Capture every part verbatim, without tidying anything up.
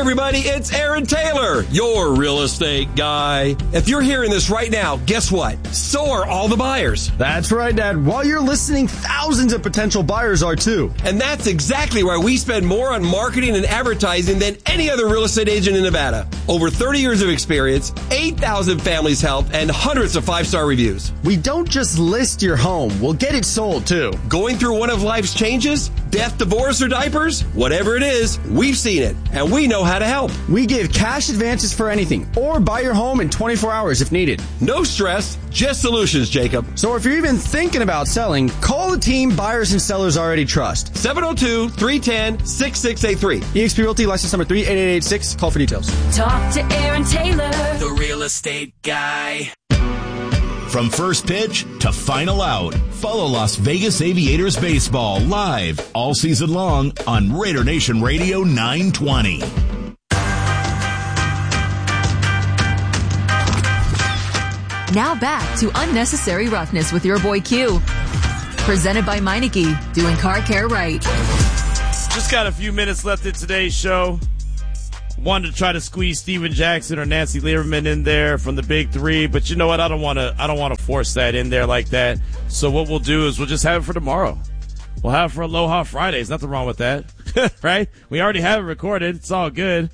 everybody, it's Aaron Taylor, your real estate guy. If you're hearing this right now, guess what? So are all the buyers. That's right, Dad. While you're listening, thousands of potential buyers are too. And that's exactly why we spend more on marketing and advertising than any other real estate agent in Nevada. Over thirty years of experience, eight thousand families helped, and hundreds of five-star reviews. We don't just list your home, we'll get it sold too. Going through one of life's changes? Death, divorce, or diapers? Whatever it is, we've seen it, and we know how to help. We give cash advances for anything, or buy your home in twenty-four hours if needed. No stress, just solutions, Jacob. So if you're even thinking about selling, call the team buyers and sellers already trust. seven oh two, three one zero, six six eight three. eXp Realty, license number three eight eight eight six. Call for details. Talk to Aaron Taylor, the real estate guy. From first pitch to final out, follow Las Vegas Aviators baseball live all season long on Raider Nation Radio nine twenty. Now back to Unnecessary Roughness with your boy Q. Presented by Meineke, doing car care right. Just got a few minutes left in today's show. Wanted to try to squeeze Steven Jackson or Nancy Lieberman in there from the big three, but you know what? I don't want to. I don't want to force that in there like that. So what we'll do is we'll just have it for tomorrow. We'll have it for Aloha Fridays. Nothing wrong with that, right? We already have it recorded. It's all good.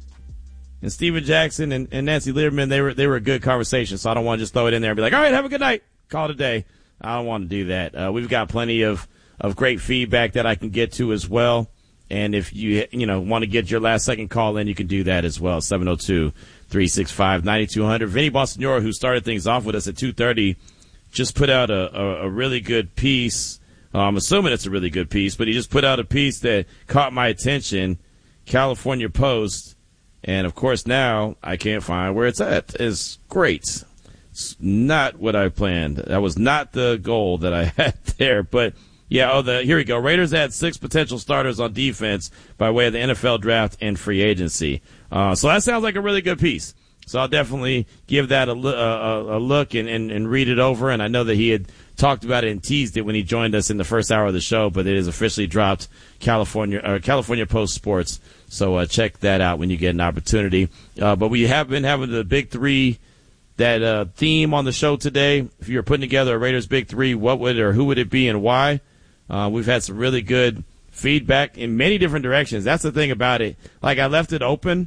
And Steven Jackson and, and Nancy Lieberman, they were they were a good conversation. So I don't want to just throw it in there and be like, all right, have a good night, call it a day. I don't want to do that. Uh, we've got plenty of of great feedback that I can get to as well. And if you, you know, want to get your last second call in, you can do that as well. seven oh two, three six five, nine two zero zero. Vinny Bonsignore, who started things off with us at two thirty, just put out a, a, a really good piece. Uh, I'm assuming it's a really good piece, but he just put out a piece that caught my attention, California Post. And, of course, now I can't find where it's at. It's great. It's not what I planned. That was not the goal that I had there, but yeah, oh, the here we go. Raiders had six potential starters on defense by way of the N F L draft and free agency. Uh, so that sounds like a really good piece. So I'll definitely give that a, a, a look and, and, and read it over. And I know that he had talked about it and teased it when he joined us in the first hour of the show, but it is officially dropped, California uh, California Post Sports. So uh, check that out when you get an opportunity. Uh, but we have been having the big three, that uh, theme on the show today. If you were putting together a Raiders big three, what would or who would it be and why? Uh, we've had some really good feedback in many different directions. That's the thing about it. Like, I left it open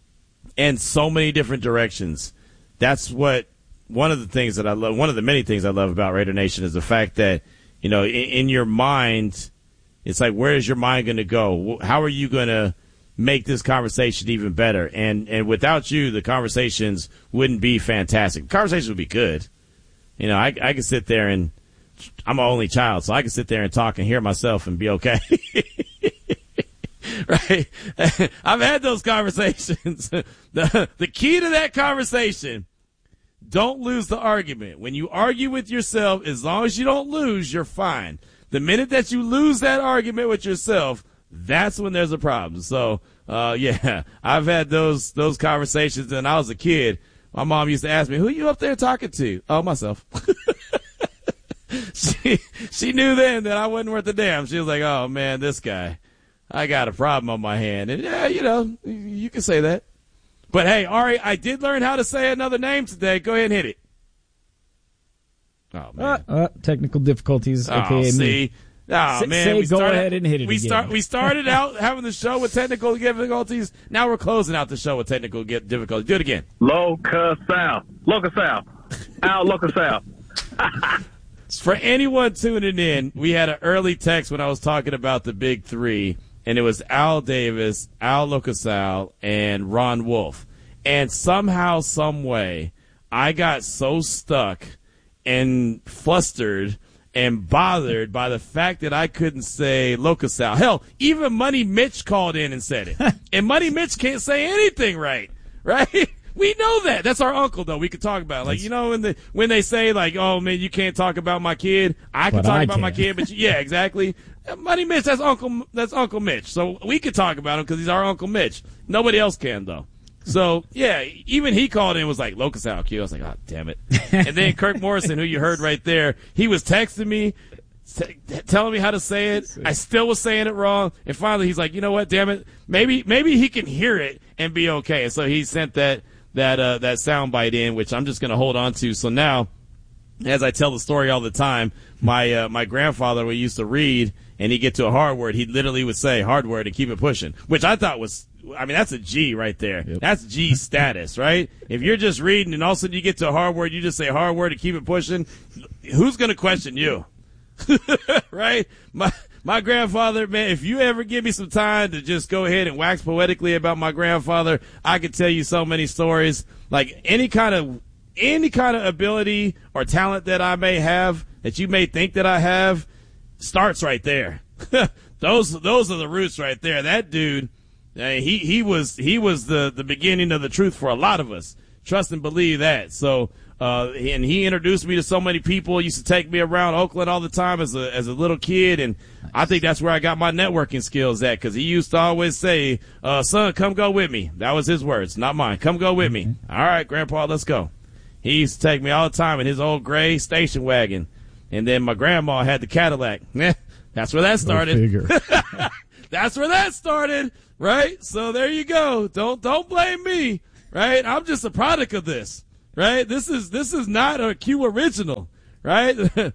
in so many different directions. That's what one of the things that I love, one of the many things I love about Raider Nation is the fact that, you know, in, in your mind, it's like, where is your mind going to go? How are you going to make this conversation even better? And, and without you, the conversations wouldn't be fantastic. The conversations would be good. You know, I, I could sit there and, I'm an only child, so I can sit there and talk and hear myself and be okay. Right? I've had those conversations. The, the key to that conversation, don't lose the argument. When you argue with yourself, as long as you don't lose, you're fine. The minute that you lose that argument with yourself, that's when there's a problem. So, uh, yeah, I've had those those conversations when I was a kid. My mom used to ask me, who you up there talking to? Oh, myself. She she knew then that I wasn't worth a damn. She was like, oh, man, this guy, I got a problem on my hand. And, yeah, you know, you can say that. But, hey, Ari, I did learn how to say another name today. Go ahead and hit it. Oh, man. Uh, uh, technical difficulties. Oh, Okay, see? me. Oh, say, man. Say, we go started, ahead and hit it we again. Start, we started out having the show with technical difficulties. Now we're closing out the show with technical difficulties. Do it again. Locus South. Locus South. Al Locus South. For anyone tuning in, we had an early text when I was talking about the big three, and it was Al Davis, Al Locasal, and Ron Wolf. And somehow, some way, I got so stuck and flustered and bothered by the fact that I couldn't say Locasal. Hell, even Money Mitch called in and said it. And Money Mitch can't say anything right, right? We know that. That's our uncle, though. We could talk about it. Like, you know, when the when they say, like, oh, man, you can't talk about my kid. I can But talk I about can. my kid, but you, yeah, exactly. Money Mitch, that's Uncle that's Uncle Mitch. So we could talk about him because he's our Uncle Mitch. Nobody else can, though. So, yeah, even he called in and was like, Locus out, Q. I was like, oh, damn it. And then Kirk Morrison, who you heard right there, he was texting me, t- telling me how to say it. I still was saying it wrong. And finally he's like, you know what, damn it. Maybe maybe he can hear it and be okay. And so he sent that that uh, that soundbite in, which I'm just going to hold on to. So now, as I tell the story all the time, my uh, my grandfather would used to read, and he'd get to a hard word. He literally would say hard word and keep it pushing, which I thought was, I mean, that's a G right there. Yep. That's G status, right? If you're just reading and all of a sudden you get to a hard word, you just say hard word and keep it pushing, who's going to question you? Right? My my grandfather, man, if you ever give me some time to just go ahead and wax poetically about my grandfather, I could tell you so many stories. Like any kind of any kind of ability or talent that I may have, that you may think that I have, starts right there. those those are the roots right there. That dude, uh, he he was he was the the beginning of the truth for a lot of us. Trust and believe that. So. Uh, and he introduced me to so many people. He used to take me around Oakland all the time as a as a little kid, and nice. I think that's where I got my networking skills at, because he used to always say, uh, son, come go with me. That was his words, not mine. Come go with me. Mm-hmm. All right, Grandpa, let's go. He used to take me all the time in his old gray station wagon, and then my grandma had the Cadillac. That's where that started. That's where that started, right? So there you go. Don't don't blame me, right? I'm just a product of this. Right? This is this is not a Q original, right?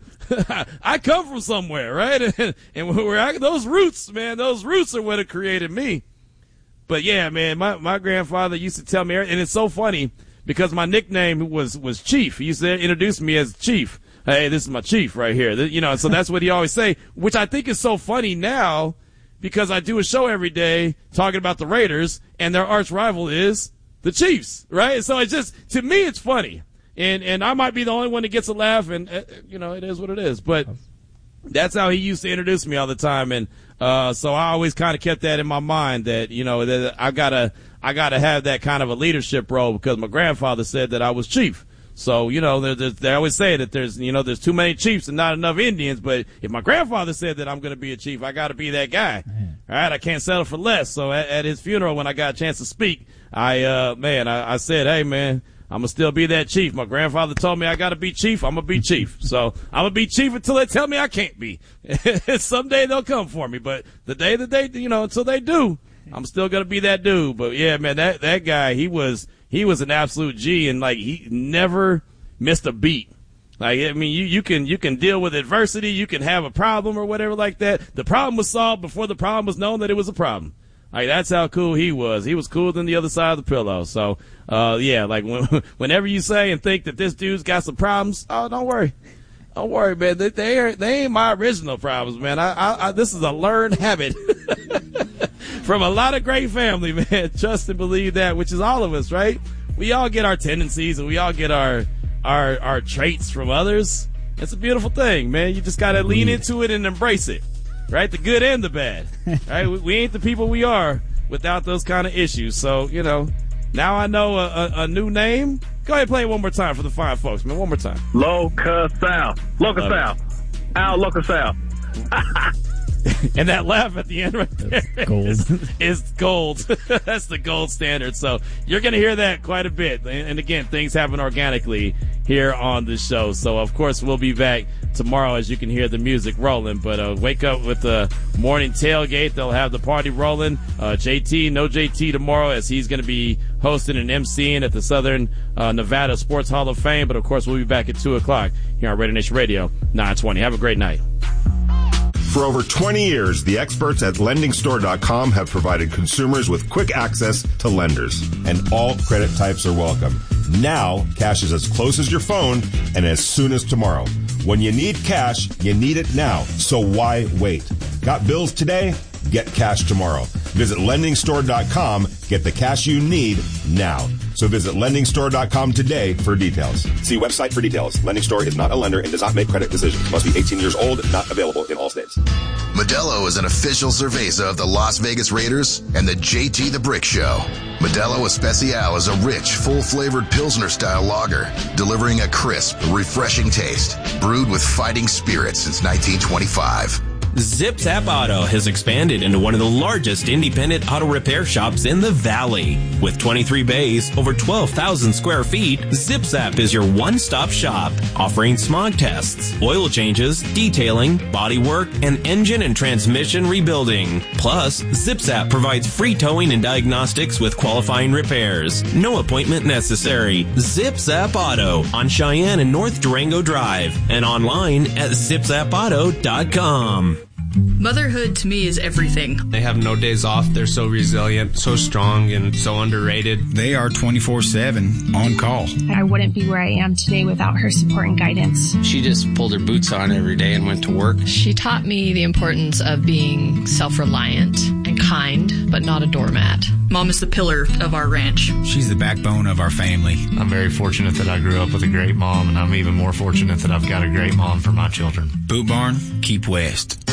I come from somewhere, right? And, and where I, those roots, man, those roots are what have created me. But yeah, man, my, my grandfather used to tell me, and it's so funny because my nickname was, was Chief. He used to introduce me as Chief. Hey, this is my Chief right here. You know, so that's what he always say, which I think is so funny now because I do a show every day talking about the Raiders, and their arch rival is the Chiefs, right? So it's just, to me, it's funny. And and I might be the only one that gets a laugh, and, uh, you know, it is what it is. But that's how he used to introduce me all the time. And uh, so I always kind of kept that in my mind that, you know, that I got to I gotta have that kind of a leadership role because my grandfather said that I was chief. So, you know, they, they always say that there's, you know, there's too many chiefs and not enough Indians. But if my grandfather said that I'm going to be a chief, I got to be that guy. Man. All right, I can't settle for less. So at, at his funeral, when I got a chance to speak, I, uh, man, I, I said, hey, man, I'm going to still be that chief. My grandfather told me I got to be chief. I'm going to be chief. So I'm going to be chief until they tell me I can't be. Someday they'll come for me. But the day that they, you know, until they do, I'm still going to be that dude. But, yeah, man, that, that guy, he was – He was an absolute G, and like he never missed a beat. Like, I mean, you, you can you can deal with adversity, you can have a problem or whatever like that. The problem was solved before the problem was known that it was a problem. Like, that's how cool he was. He was cooler than the other side of the pillow. So, uh, yeah, like when, whenever you say and think that this dude's got some problems, oh, don't worry. Don't worry, man. They they, are, they ain't my original problems, man. I, I, I this is a learned habit. From a lot of great family, man. Trust and believe that, which is all of us, right? We all get our tendencies and we all get our our our traits from others. It's a beautiful thing, man. You just got to lean into it and embrace it, right? The good and the bad, right? we, we ain't the people we are without those kind of issues. So, you know, now I know a, a, a new name. Go ahead and play it one more time for the fine folks, man. One more time. Loca South. Loca South. Al Loca South. And that laugh at the end right there gold. Is, is gold. That's the gold standard. So you're going to hear that quite a bit. And again, things happen organically here on the show. So, of course, we'll be back tomorrow as you can hear the music rolling. But uh, wake up with the morning tailgate. They'll have the party rolling. Uh, J T, no J T tomorrow as he's going to be hosting and emceeing at the Southern uh, Nevada Sports Hall of Fame. But, of course, we'll be back at two o'clock here on Raider Nation Radio nine twenty. Have a great night. For over twenty years, the experts at lending store dot com have provided consumers with quick access to lenders, and all credit types are welcome. Now, cash is as close as your phone and as soon as tomorrow. When you need cash, you need it now, so why wait? Got bills today? Get cash tomorrow. Visit lending store dot com. Get the cash you need now. So visit lending store dot com today for details. See website for details. Lending Store is not a lender and does not make credit decisions. Must be eighteen years old. Not available in all states. Modelo is an official cerveza of the Las Vegas Raiders and the J T the Brick Show. Modelo Especial is a rich, full-flavored Pilsner-style lager, delivering a crisp, refreshing taste, brewed with fighting spirit since nineteen twenty-five. Zip Zap Auto has expanded into one of the largest independent auto repair shops in the Valley. With twenty-three bays, over twelve thousand square feet, Zip Zap is your one-stop shop, offering smog tests, oil changes, detailing, body work, and engine and transmission rebuilding. Plus, Zip Zap provides free towing and diagnostics with qualifying repairs. No appointment necessary. Zip Zap Auto on Cheyenne and North Durango Drive and online at zip zap auto dot com. Motherhood to me is everything. They have no days off. They're so resilient, so strong, and so underrated. They are twenty-four seven on call. I wouldn't be where I am today without her support and guidance. She just pulled her boots on every day and went to work. She taught me the importance of being self-reliant and kind, but not a doormat. Mom is the pillar of our ranch. She's the backbone of our family. I'm very fortunate that I grew up with a great mom, and I'm even more fortunate that I've got a great mom for my children. Boot Barn, keep west.